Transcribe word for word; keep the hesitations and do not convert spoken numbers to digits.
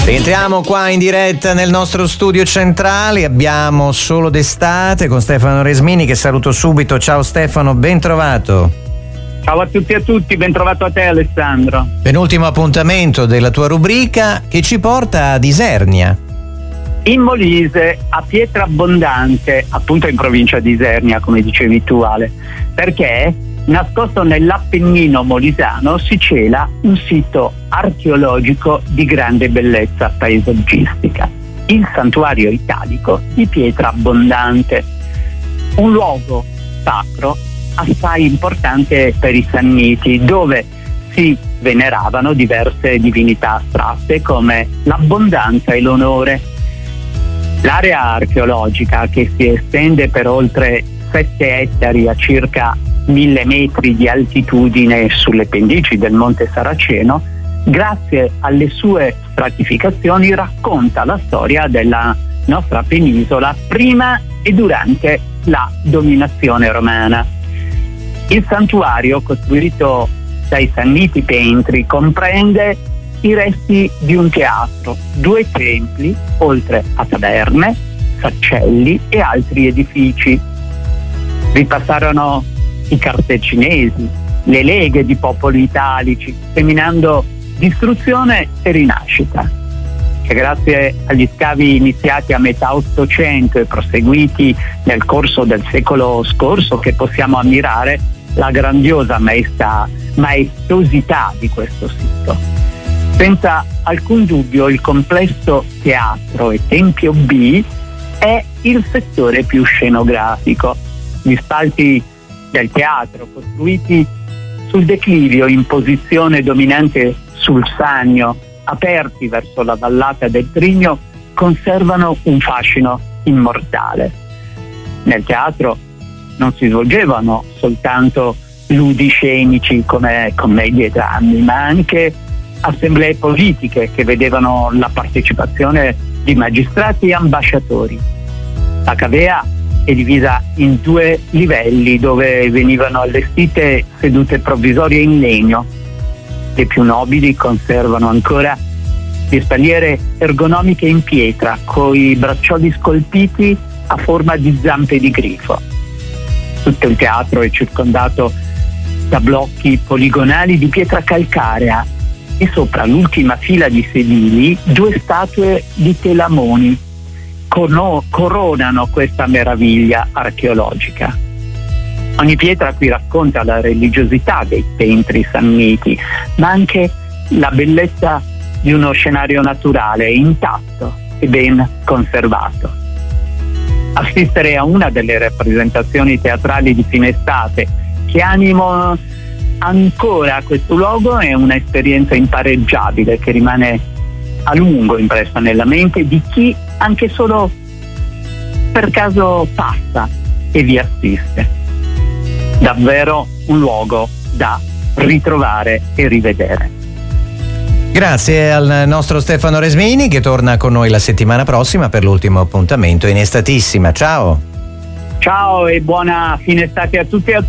Entriamo qua in diretta nel nostro studio centrale, abbiamo Solo d'estate con Stefano Resmini, che saluto subito. Ciao Stefano, ben trovato. Ciao a tutti e a tutti, ben trovato a te Alessandro. Penultimo appuntamento della tua rubrica che ci porta ad Isernia. In Molise, a Pietrabondante, appunto in provincia di Isernia, come dicevi tu Ale, perché nascosto nell'Appennino molisano si cela un sito archeologico di grande bellezza paesaggistica, il santuario italico di Pietrabondante, un luogo sacro assai importante per i Sanniti, dove si veneravano diverse divinità astratte come l'abbondanza e l'onore. L'area archeologica, che si estende per oltre sette ettari a circa mille metri di altitudine sulle pendici del Monte Saraceno, grazie alle sue stratificazioni racconta la storia della nostra penisola prima e durante la dominazione romana. Il santuario, costruito dai Sanniti Pentri, comprende i resti di un teatro, due templi, oltre a taverne, saccelli e altri edifici. Vi passarono i cartaginesi, le leghe di popoli italici, seminando distruzione e rinascita. È grazie agli scavi iniziati a metà Ottocento e proseguiti nel corso del secolo scorso che possiamo ammirare la grandiosa maestà, maestosità di questo sito. Senza alcun dubbio il complesso Teatro e Tempio B è il settore più scenografico. Gli spalti del teatro, costruiti sul declivio in posizione dominante sul Sannio, aperti verso la vallata del Trigno, conservano un fascino immortale. Nel teatro non si svolgevano soltanto ludi scenici come commedie e drammi, ma anche assemblee politiche che vedevano la partecipazione di magistrati e ambasciatori. La cavea è divisa in due livelli, dove venivano allestite sedute provvisorie in legno. Le più nobili conservano ancora le spalliere ergonomiche in pietra, coi braccioli scolpiti a forma di zampe di grifo. Tutto il teatro è circondato da blocchi poligonali di pietra calcarea e sopra l'ultima fila di sedili due statue di telamoni cono- coronano questa meraviglia archeologica. Ogni pietra qui racconta la religiosità dei Pentri Sanniti, ma anche la bellezza di uno scenario naturale intatto e ben conservato. Assistere a una delle rappresentazioni teatrali di fine estate che animano ancora questo luogo è un'esperienza impareggiabile che rimane a lungo impressa nella mente di chi anche solo per caso passa e vi assiste. Davvero un luogo da ritrovare e rivedere. Grazie al nostro Stefano Resmini, che torna con noi la settimana prossima per l'ultimo appuntamento in Estatissima. Ciao! Ciao e buona fine estate a tutti e a tutti.